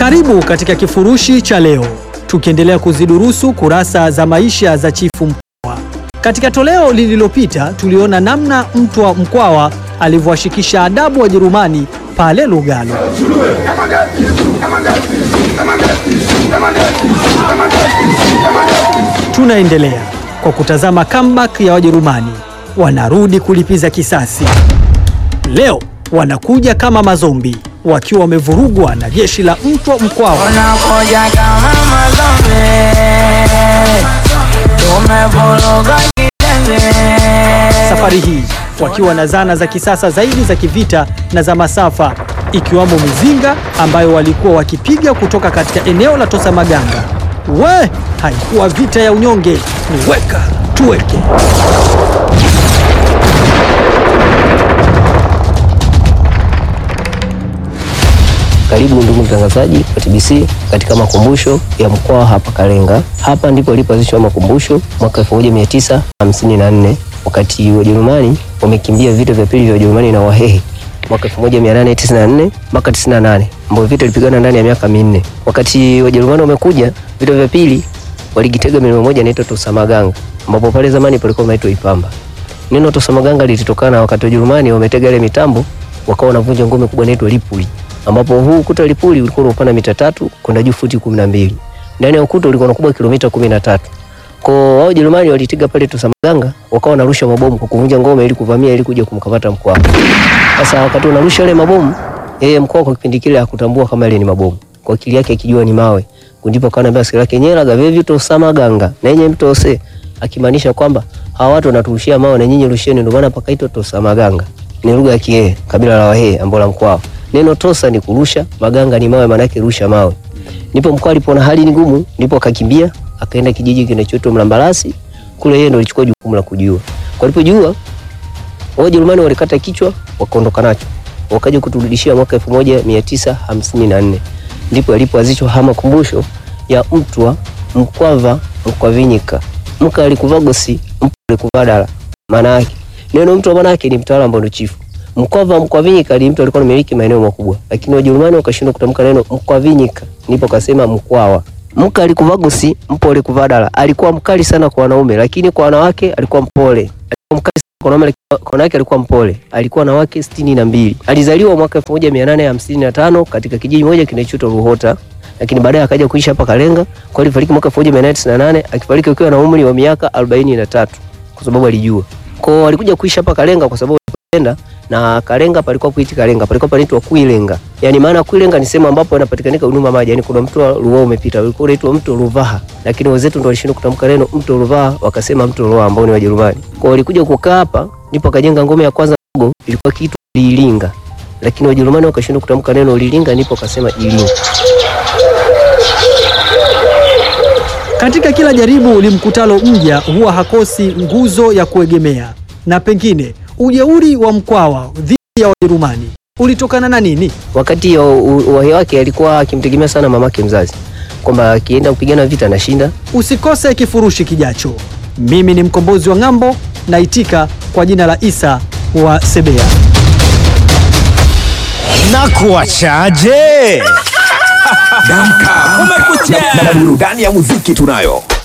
Karibu katika kifurushi cha leo, tukiendelea kuzidurusu kurasa za maisha za Chifu Mkwawa. Katika toleo lililopita tuliona namna Mtwa Mkwawa alivyowashikisha adabu Wajerumani pale Lugalo. Tunaendelea kwa kutazama comeback ya Wajerumani, wanarudi kulipiza kisasi. Leo wanakuja kama mazombi wakiwa wamevurugwa na jeshi la Mtwa Mkwawa. Wanakuja kama mazombi, tumevuruga kitenge. Safari hii wakiwa na zana za kisasa zaidi za kivita na za masafa, ikiwamo mizinga ambayo walikuwa wakipiga kutoka katika eneo la Tosamaganga. Haikuwa vita ya unyonge, ni weka tuweke. Karibu ndugu mtangazaji wa TBC katika makumbusho ya Mkwawa hapa Kalenga. Hapa ndipo alipoanzishwa makumbusho mwaka 1954 wakati Wajerumani wamekimbia vita vya pili vya Wajerumani na Wahehe mwaka 1894 mpaka 98, ambapo vita vilipigana ndani ya miaka minne. Wakati Wajerumani wamekuja vita vya pili, waligitega milima moja inaitwa Tosamaganga, ambapo pale zamani palikuwa inaitwa Ipamba. Neno Tosamaganga lilitokana wakati Wajerumani wametega ile mitambo, wakawa wanavunja ngome kubwa inaitwa Lipuli, ambapo huu ukuta Lipuli ulikuwa unapana mita 3 kwenda juu futi 12. Ndani ya ukuta ulikuwa unakubwa kilomita 13. Kwa wao Wajerumani walitega pale Tosamaganga, wakawa wanarusha mabomu kwa kuvunja ngome ili kuvamia ili kuja kumkamata Mkwawa. Sasa wakati wanarusha ile mabomu, yeye Mkwawa kwa kipindi kile hakutambua kama ile ni mabomu. Kwa akili yake akijua ni mawe. Ndipo kaanaambia askari yake nyera gavevi Tosamaganga na yenye mtose, akimaanisha kwamba hawa watu wanaturushia mawe na nyinyi rusheni, ndio maana pakaitwa Tosamaganga. Ni lugha ya Kihehe, kabila la Wahehe ambao la Mkwawa. Neno tosa ni kurusha, maganga ni mawe, maana yake rusha mawe. Ndipo Mkwawa alipoona hali ni ngumu, ndipo akakimbia, akaenda kijiji kinachoitwa Mlambalasi. Kule yeye ndio alichukua jukumu la kujua. Kwa alipojua, Wajerumani walikata kichwa, wakaondoka nacho. Wakaja kuturudishia mwaka 1954. Ndipo alipoanzishwa makumbusho ya Mtwa Mkwawa Mkwavinyika. Mka alikuvagosi, mpa alikuvadala. Maana yake neno Mtwa maana yake ni mtawala ambao ndio chifu. Mkwawa Mkwavinyika ni mtu alikuwa anamiliki maeneo makubwa, lakini Wajerumani wakashindwa kutamka neno Mkwavinyika, ndipo kasema Mkwawa. Mka alikuvagosi, mpo alikuvadala. Alikuwa mkali sana kwa wanaume, lakini kwa wanawake alikuwa mpole. Alikuwa mkali sana kwa wanaume, kwa wanawake alikuwa mpole. Alikuwa na wake 62. Alizaliwa mwaka 1855 katika kijiji moja kinachoitwa Ruhota, lakini baadaye akaja kuishi hapa Kalenga. Kwa alifariki mwaka 1898, akifariki akiwa na umri wa miaka 43 kwa sababu alijua. Kwa alikuja kuishi hapa Kalenga kwa sababu alipenda, na Kalenga palikuwa kuiti Kalenga, palikuwa panaitwa Kuilenga. Yaani maana Kuilenga ni sehemu ambapo inapatikanika huduma maji, yani kuna mto Ruwa umepita, ulikuwa unaitwa mto Ruvaha, lakini wenzetu ndio walishindwa kutamka neno mto Ruvaha, wakasema mto Ruwa ambao ni Wajerumani. Kwa walikuja kukaa hapa, ndipo akajenga ngome ya kwanza ndogo, ilikuwa kitu Lilinga, lakini Wajerumani wakashindwa kutamka neno Lilinga, ndipo akasema Ilinga. Katika kila jaribu limkutalo mja huwa hakosi nguzo ya kuegemea, na pengine ujeuri wa Mkwawa dhidi ya Wajerumani ulitokana na nini? Wakati uhai wake alikuwa akimtegemea sana mamake mzazi, kwamba akienda kupigana vita anashinda. Usikose kifurushi kijacho. Mimi ni mkombozi wa ng'ambo, naitika kwa jina la Isa wa Sebea. Na kuachaje? Damka, kumekucha. Na burudani ya muziki tunayo.